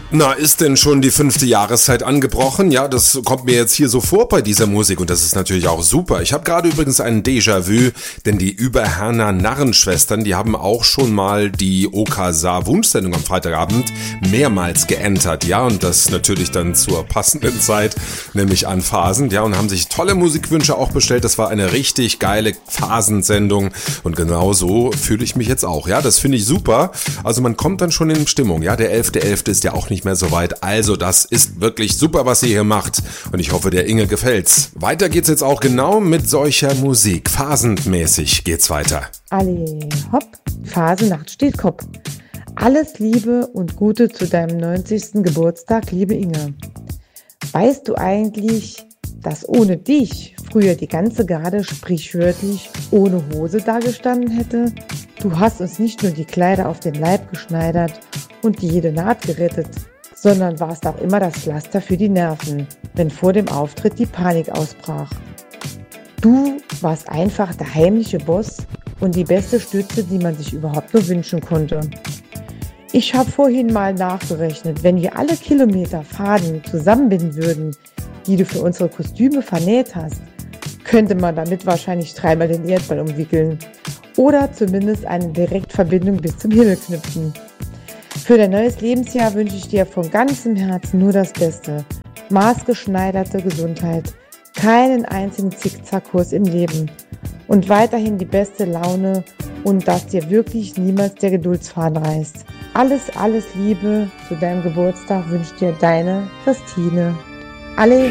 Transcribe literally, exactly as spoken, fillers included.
Na, ist denn schon die fünfte Jahreszeit angebrochen? Ja, das kommt mir jetzt hier so vor bei dieser Musik und das ist natürlich auch super. Ich habe gerade übrigens ein Déjà-vu, denn die Überherner Narrenschwestern, die haben auch schon mal die O K S A-Wunschsendung am Freitagabend mehrmals geentert, ja, und das natürlich dann zur passenden Zeit, nämlich an Phasen, ja, und haben sich tolle Musikwünsche auch bestellt. Das war eine richtig geile Phasensendung und genau so fühle ich mich jetzt auch, ja, das finde ich super. Also man kommt dann schon in Stimmung, ja, der elfte elfte ist ja auch nicht mehr so weit. Also das ist wirklich super, was ihr hier macht und ich hoffe, der Inge gefällt's. Weiter geht's jetzt auch genau mit solcher Musik. Phasenmäßig geht's weiter. Alle hopp, Phasenacht steht Kopf. Alles Liebe und Gute zu deinem neunzigsten Geburtstag, liebe Inge. Weißt du eigentlich, dass ohne dich früher die ganze Garde sprichwörtlich ohne Hose dagestanden hätte? Du hast uns nicht nur die Kleider auf den Leib geschneidert und jede Naht gerettet, sondern warst auch immer das Pflaster für die Nerven, wenn vor dem Auftritt die Panik ausbrach. Du warst einfach der heimliche Boss und die beste Stütze, die man sich überhaupt nur wünschen konnte. Ich habe vorhin mal nachgerechnet, wenn wir alle Kilometer Faden zusammenbinden würden, die du für unsere Kostüme vernäht hast, könnte man damit wahrscheinlich dreimal den Erdball umwickeln oder zumindest eine Direktverbindung bis zum Himmel knüpfen. Für dein neues Lebensjahr wünsche ich dir von ganzem Herzen nur das Beste. Maßgeschneiderte Gesundheit, keinen einzigen Zickzackkurs im Leben und weiterhin die beste Laune und dass dir wirklich niemals der Geduldsfaden reißt. Alles, alles Liebe zu deinem Geburtstag wünscht dir deine Christine. Alle